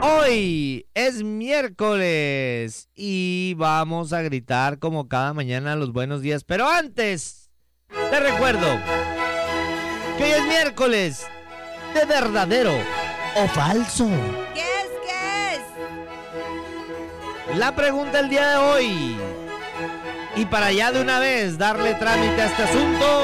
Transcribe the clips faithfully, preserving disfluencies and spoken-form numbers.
Hoy es miércoles y vamos a gritar como cada mañana los buenos días. Pero antes, te recuerdo que hoy es miércoles de verdadero o falso. ¿Qué es? ¿Qué es? La pregunta del día de hoy. Y para ya de una vez darle trámite a este asunto,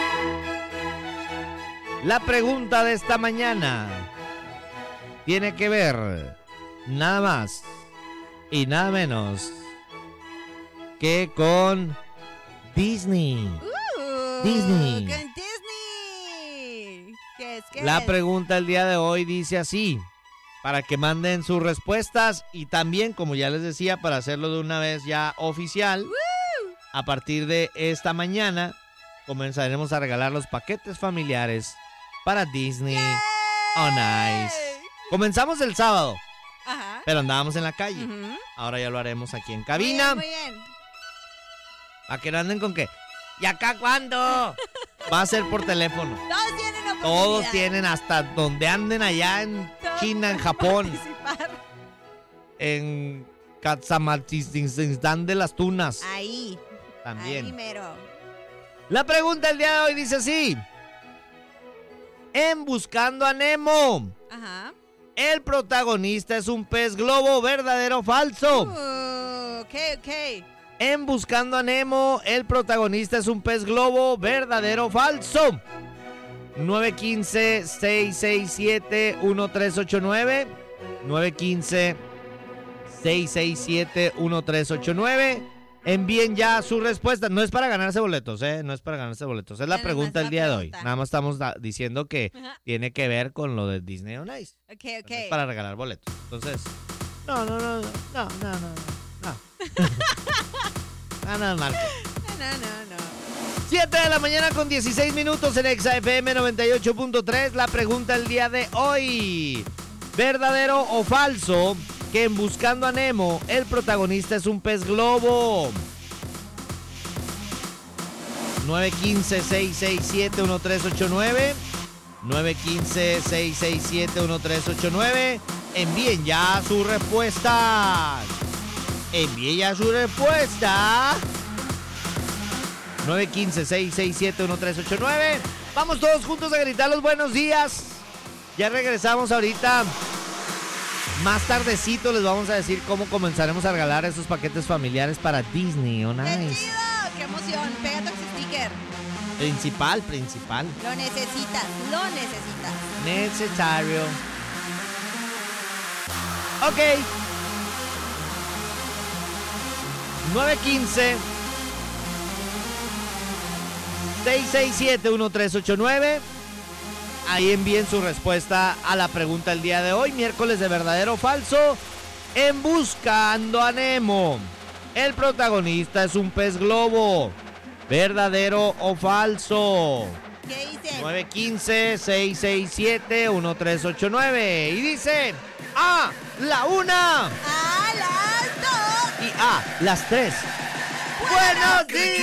la pregunta de esta mañana tiene que ver nada más y nada menos que con Disney. Uh, Disney. Con Disney. ¿Qué es? ¿Qué La es? pregunta del día de hoy dice así, para que manden sus respuestas y también, como ya les decía, para hacerlo de una vez ya oficial, Woo. a partir de esta mañana comenzaremos a regalar los paquetes familiares para Disney on Ice. Comenzamos el sábado, Ajá. pero andábamos en la calle. Ujú. Ahora ya lo haremos aquí en cabina. Muy bien, muy bien. Para que no anden con que, ¿y acá cuándo? Va a ser por teléfono. Todos tienen oportunidad. Todos tienen, hasta donde anden allá en Todos China, en pueden Japón, participar. en Katzamaltistán de las Tunas. Ahí. También. Ahí mero. La pregunta del día de hoy dice así. En Buscando a Nemo, Ajá. el protagonista es un pez globo, ¿verdadero o falso? Uh, ok, ok. En Buscando a Nemo, el protagonista es un pez globo, ¿verdadero o falso? nueve uno cinco, seis seis siete, uno tres ocho nueve. nueve uno cinco, seis seis siete, uno tres ocho nueve. Envíen ya su respuesta. No es para ganarse boletos, ¿eh? No es para ganarse boletos. Es la Nada pregunta más del la día de hoy. pregunta. Nada más estamos da- diciendo que Ajá. tiene que ver con lo de Disney on Ice. Ok, ok. No es para regalar boletos. Entonces, no, no, no, no, no, no, no, no. No, no, Marco. No, no, no. siete de la mañana con dieciséis minutos en Exa F M noventa y ocho punto tres. La pregunta del día de hoy. ¿Verdadero o falso que en Buscando a Nemo el protagonista es un pez globo? nueve uno cinco, seis seis siete, uno tres ocho nueve. nueve uno cinco, seis seis siete, uno tres ocho nueve. Envíen ya su respuesta. Envíen ya su respuesta. nueve uno cinco, seis seis siete, uno tres ocho nueve. Vamos todos juntos a gritar los buenos días. Ya regresamos ahorita. Más tardecito les vamos a decir cómo comenzaremos a regalar esos paquetes familiares para Disney on ¡Qué Ice. chido! ¡Qué emoción! Pégate ese sticker. Principal, principal. Lo necesitas, lo necesitas. Necesario. Ok. nueve uno cinco, seis seis siete, uno tres ocho nueve. Ahí envíen su respuesta a la pregunta del día de hoy, miércoles de verdadero o falso. En Buscando a Nemo, el protagonista es un pez globo, ¿verdadero o falso? ¿Qué dice? nueve uno cinco, seis seis siete, uno tres ocho nueve. Y dice A, la una. ¡A las dos! Y A, las tres. ¡Buenos días!